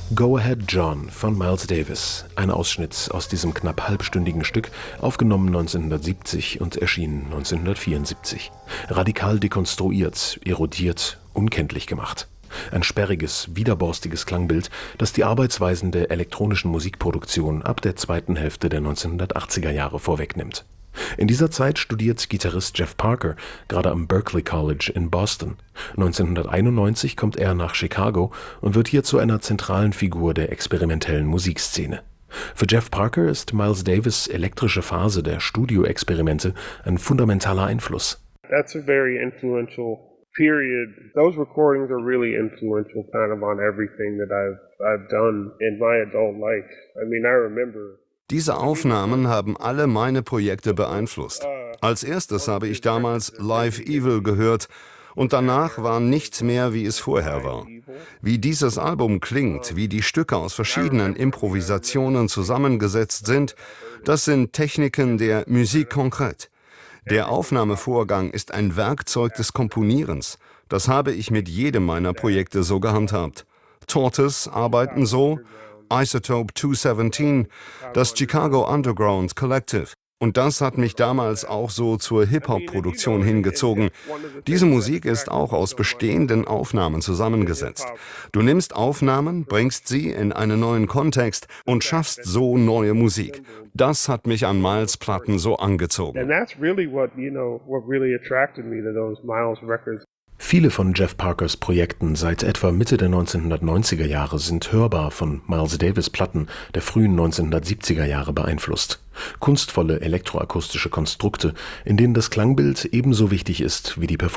Go Ahead John von Miles Davis, ein Ausschnitt aus diesem knapp halbstündigen Stück, aufgenommen 1970 und erschienen 1974. Radikal dekonstruiert, erodiert, unkenntlich gemacht. Ein sperriges, widerborstiges Klangbild, das die Arbeitsweisen der elektronischen Musikproduktion ab der zweiten Hälfte der 1980er Jahre vorwegnimmt. In dieser Zeit studiert Gitarrist Jeff Parker gerade am Berklee College in Boston. 1991 kommt er nach Chicago und wird hier zu einer zentralen Figur der experimentellen Musikszene. Für Jeff Parker ist Miles Davis' elektrische Phase der Studioexperimente ein fundamentaler Einfluss. That's a very influential period. Those recordings are really influential kind of on everything that I've done in my adult life. I mean, I remember. Diese Aufnahmen haben alle meine Projekte beeinflusst. Als erstes habe ich damals Live Evil gehört und danach war nichts mehr, wie es vorher war. Wie dieses Album klingt, wie die Stücke aus verschiedenen Improvisationen zusammengesetzt sind, das sind Techniken der Musique concrète. Der Aufnahmevorgang ist ein Werkzeug des Komponierens. Das habe ich mit jedem meiner Projekte so gehandhabt. Tortoise arbeiten so, Isotope 217, das Chicago Underground Collective. Und das hat mich damals auch so zur Hip-Hop-Produktion hingezogen. Diese Musik ist auch aus bestehenden Aufnahmen zusammengesetzt. Du nimmst Aufnahmen, bringst sie in einen neuen Kontext und schaffst so neue Musik. Das hat mich an Miles' Platten so angezogen. And that's really what really attracted me to those Miles records. Viele von Jeff Parkers Projekten seit etwa Mitte der 1990er Jahre sind hörbar von Miles Davis Platten der frühen 1970er Jahre beeinflusst. Kunstvolle elektroakustische Konstrukte, in denen das Klangbild ebenso wichtig ist wie die Performance.